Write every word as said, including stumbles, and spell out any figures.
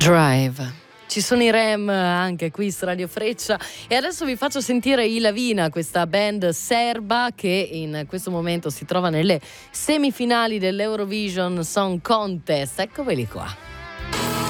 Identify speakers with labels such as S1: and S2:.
S1: Drive. Ci sono i Rem anche qui su Radio Freccia e adesso vi faccio sentire i Lavina, questa band serba che in questo momento si trova nelle semifinali dell'Eurovision Song Contest. Eccoli qua.